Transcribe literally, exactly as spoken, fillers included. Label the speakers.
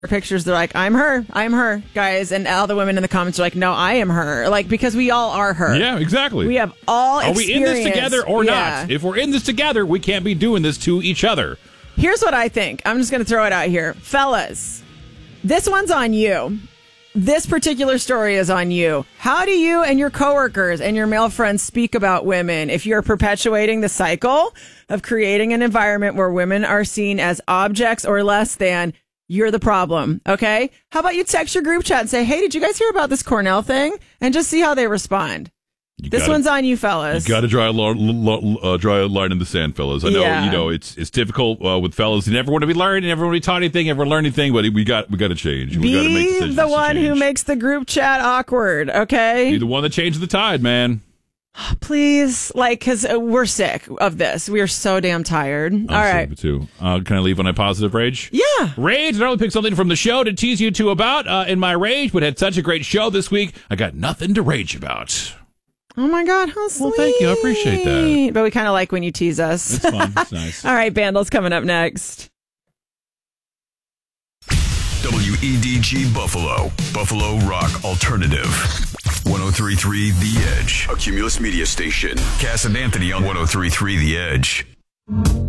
Speaker 1: pictures, they're like, I'm her, I'm her, guys. And all the women in the comments are like, no, I am her. Like, because we all are her.
Speaker 2: Yeah, exactly.
Speaker 1: We have all
Speaker 2: Are we in this together or
Speaker 1: yeah.
Speaker 2: not? If we're in this together, we can't be doing this to each other.
Speaker 1: Here's what I think. I'm just going to throw it out here. Fellas, this one's on you. This particular story is on you. How do you and your coworkers and your male friends speak about women if you're perpetuating the cycle of creating an environment where women are seen as objects or less than? You're the problem, okay? How about you text your group chat and say, hey, did you guys hear about this Cornell thing? And just see how they respond.
Speaker 2: You
Speaker 1: this
Speaker 2: gotta,
Speaker 1: one's on you, fellas.
Speaker 2: You got to draw a lo- lo- uh, draw a line in the sand, fellas. I know,
Speaker 1: yeah.
Speaker 2: you know, it's it's difficult uh, with fellas. You never want to be learned, never want to be taught anything, never learn anything. But we got we got to change. We got to make decisions.
Speaker 1: Be the one who makes the group chat awkward, okay?
Speaker 2: Be the one that changes the tide, man.
Speaker 1: Please, like, because we're sick of this. We are so damn tired.
Speaker 2: I'm
Speaker 1: All right.
Speaker 2: sick of it too. Uh, can I leave on a positive rage?
Speaker 1: Yeah.
Speaker 2: Rage. I normally pick something from the show to tease you two about uh, in my rage, but had such a great show this week. I got nothing to rage about.
Speaker 1: Oh my God, how sweet.
Speaker 2: Well, thank you. I appreciate that.
Speaker 1: But we kind of like when you tease us.
Speaker 2: It's fun. It's nice.
Speaker 1: All right, Bandle's coming up next.
Speaker 3: W E D G Buffalo, Buffalo Rock Alternative. one oh three point three The Edge, a Cumulus media station. Cass and Anthony on one oh three point three The Edge.